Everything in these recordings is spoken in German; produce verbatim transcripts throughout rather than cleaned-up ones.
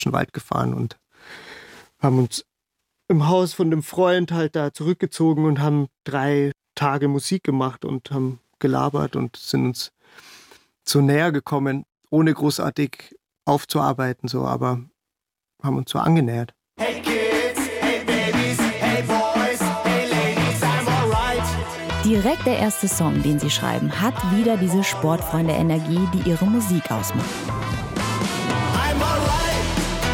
Wald gefahren und haben uns im Haus von dem Freund halt da zurückgezogen und haben drei Tage Musik gemacht und haben gelabert und sind uns so näher gekommen, ohne großartig aufzuarbeiten, so, aber haben uns so angenähert. Hey Kids, hey Babies, hey Boys, hey Ladies, I'm alright. Direkt der erste Song, den sie schreiben, hat wieder diese Sportfreunde-Energie, die ihre Musik ausmacht. I'm alright.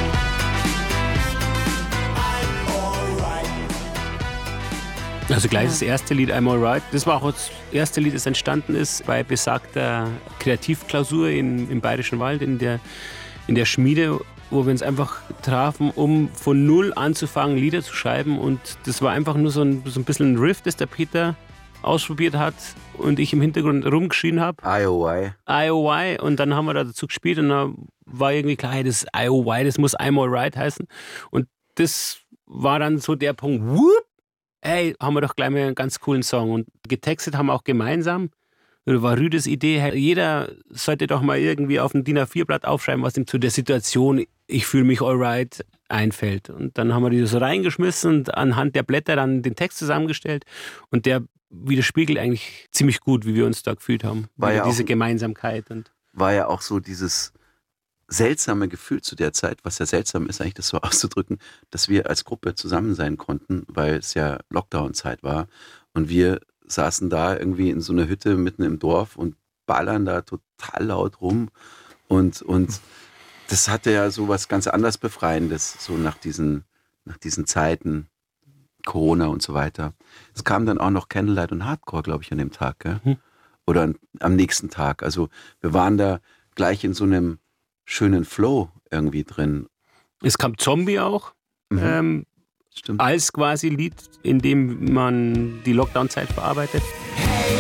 I'm alright. Also gleich das erste Lied, I'm Alright. Das war auch das erste Lied, das entstanden ist bei besagter Kreativklausur in, im Bayerischen Wald, in der, in der Schmiede, wo wir uns einfach trafen, um von Null anzufangen, Lieder zu schreiben. Und das war einfach nur so ein, so ein bisschen ein Riff, das der Peter ausprobiert hat und ich im Hintergrund rumgeschrien habe. I O Y. I O Y. Und dann haben wir da dazu gespielt und dann war irgendwie klar, hey, das I O Y, das muss I'm Alright heißen. Und das war dann so der Punkt, whoop, hey, haben wir doch gleich mal einen ganz coolen Song. Und getextet haben wir auch gemeinsam. Das war Rüdes Idee. Hey, jeder sollte doch mal irgendwie auf ein D I N A vier Blatt aufschreiben, was ihm zu der Situation, ich fühle mich alright, einfällt. Und dann haben wir die so reingeschmissen und anhand der Blätter dann den Text zusammengestellt. Und der widerspiegelt eigentlich ziemlich gut, wie wir uns da gefühlt haben. War ja diese auch, Gemeinsamkeit. Und war ja auch so dieses seltsame Gefühl zu der Zeit, was ja seltsam ist, eigentlich das so auszudrücken, dass wir als Gruppe zusammen sein konnten, weil es ja Lockdown-Zeit war. Und wir saßen da irgendwie in so einer Hütte mitten im Dorf und ballern da total laut rum. Und, und das hatte ja so was ganz anderes Befreiendes, so nach diesen, nach diesen Zeiten, Corona und so weiter. Es kam dann auch noch Candlelight und Hardcore, glaube ich, an dem Tag. Gell? Hm. Oder an, am nächsten Tag. Also wir waren da gleich in so einem schönen Flow irgendwie drin. Es kam Zombie auch. Mhm. Ähm, Stimmt. als quasi Lied, in dem man die Lockdown-Zeit verarbeitet.